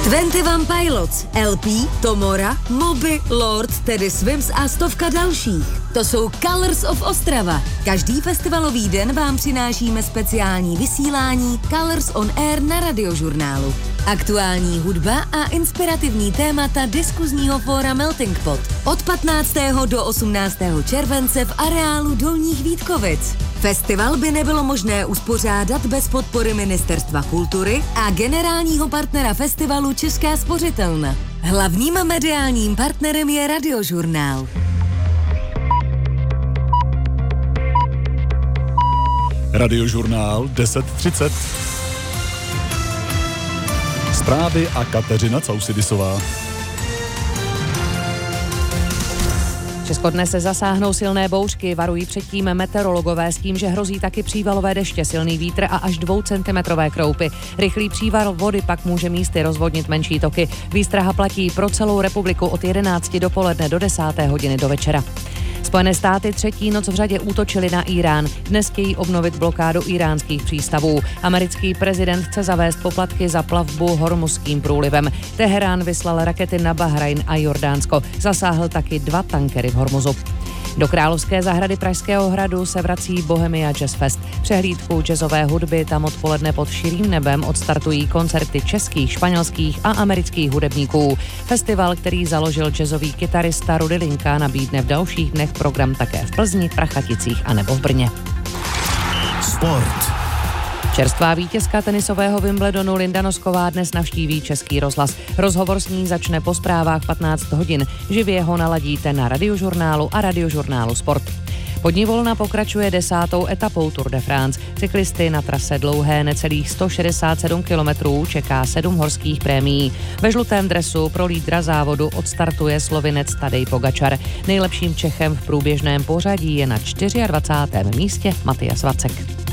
21 Pilots, LP, Tomora, Moby, Lord, Teddy Swims a stovka dalších. To jsou Colors of Ostrava. Každý festivalový den vám přinášíme speciální vysílání Colors on Air na Radiožurnálu. Aktuální hudba a inspirativní témata diskuzního fóra Melting Pot. Od 15. do 18. července v areálu Dolních Vítkovic. Festival by nebylo možné uspořádat bez podpory Ministerstva kultury a generálního partnera festivalu Česká spořitelna. Hlavním mediálním partnerem je Radiožurnál. Radiožurnál 10:30. Zprávy a Kateřina Causidisová. Česko dnes se zasáhnou silné bouřky, varují předtím meteorologové s tím, že hrozí taky přívalové deště, silný vítr a až 2centimetrové kroupy. Rychlý příval vody pak může místy rozvodnit menší toky. Výstraha platí pro celou republiku od 11 dopoledne do 10. hodiny do večera. Spojené státy třetí noc v řadě útočily na Irán. Dnes chtějí obnovit blokádu iránských přístavů. Americký prezident chce zavést poplatky za plavbu Hormuzským průlivem. Teherán vyslal rakety na Bahrajn a Jordánsko. Zasáhl taky 2 tankery v Hormuzu. Do Královské zahrady Pražského hradu se vrací Bohemia Jazz Fest. Přehlídku jazzové hudby tam odpoledne pod širým nebem odstartují koncerty českých, španělských a amerických hudebníků. Festival, který založil jazzový kytarista Rudy Linka, nabídne v dalších dnech program také v Plzni, Prachaticích a nebo v Brně. Sport. Čerstvá vítězka tenisového Wimbledonu Linda Nosková dnes navštíví Český rozhlas. Rozhovor s ní začne po zprávách 15 hodin. Živě ho naladíte na Radiožurnálu a Radiožurnálu Sport. Poddní volna pokračuje 10. etapou Tour de France. Cyklisty na trase dlouhé necelých 167 kilometrů čeká 7 horských prémií. Ve žlutém dresu pro lídra závodu odstartuje Slovinec Tadej Pogačar. Nejlepším Čechem v průběžném pořadí je na 24. místě Matyas Vacek.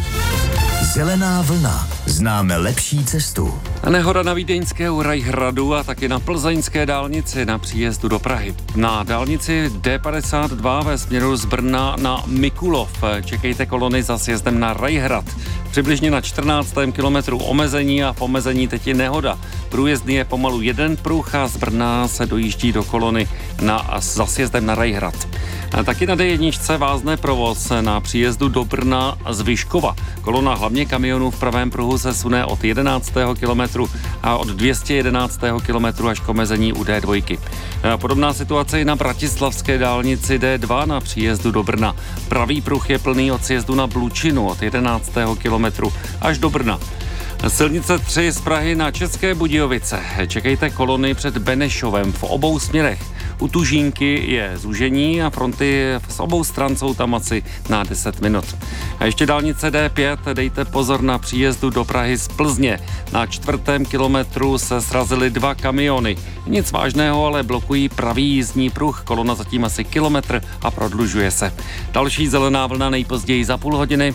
Zelená vlna. Známe lepší cestu. Nehoda na vídeňského Rajhradu a taky na plzeňské dálnici na příjezdu do Prahy. Na dálnici D52 ve směru z Brna na Mikulov čekejte kolony za sjezdem na Rajhrad. Přibližně na 14. kilometru omezení a v omezení teď je nehoda. Průjezdný je pomalu jeden pruh a z Brna se dojíždí do kolony za sjezdem na Rajhrad. Taky na D1 vázne provoz na příjezdu do Brna z Vyškova. Kolona hlavně kamionů v pravém pruhu se sune od 11. kilometru a od 211. kilometru až k omezení u D2. Podobná situace je na bratislavské dálnici D2 na příjezdu do Brna. Pravý pruh je plný od sjezdu na Blučinu od 11. kilometru až do Brna. Silnice 3 z Prahy na České Budějovice. Čekejte kolony před Benešovem v obou směrech. U Tužínky je zúžení a fronty z obou stran jsou tam asi na 10 minut. A ještě dálnice D5, dejte pozor na příjezdu do Prahy z Plzně. Na 4. kilometru se srazily 2 kamiony. Nic vážného, ale blokují pravý jízdní pruh. Kolona zatím asi kilometr a prodlužuje se. Další zelená vlna nejpozději za půl hodiny.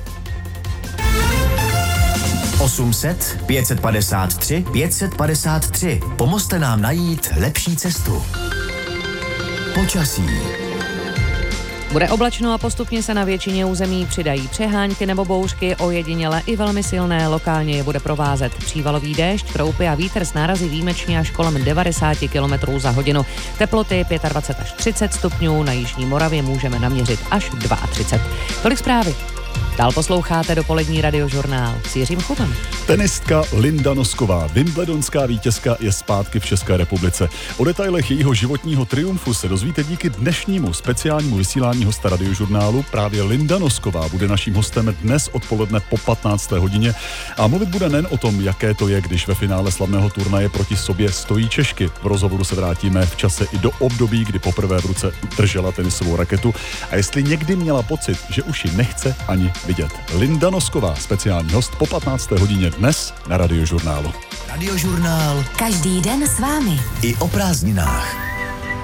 800 553 553. Pomozte nám najít lepší cestu. Počasí. Bude oblačno a postupně se na většině území přidají přehánky nebo bouřky, ojediněle i velmi silné, lokálně je bude provázet přívalový déšť, kroupy a vítr s nárazy výjimečně až kolem 90 km za hodinu. Teploty 25 až 30 stupňů, na jižní Moravě můžeme naměřit až 32. Tolik zprávy. Dál posloucháte dopolední Radiožurnál s Jiřím Chubem. Tenistka Linda Nosková, wimbledonská vítězka, je zpátky v České republice. O detailech jejího životního triumfu se dozvíte díky dnešnímu speciálnímu vysílání hosta Radiožurnálu. Právě Linda Nosková bude naším hostem dnes odpoledne po 15. hodině a mluvit bude nejen o tom, jaké to je, když ve finále slavného turnaje proti sobě stojí Češky. V rozhovoru se vrátíme v čase i do období, kdy poprvé v ruce držela tenisovou raketu a jestli někdy měla pocit, že už ji nechce ani vidět. Linda Nosková, speciální host po 15. hodině dnes na Radiožurnálu. Radiožurnál. Každý den s vámi. I o prázdninách.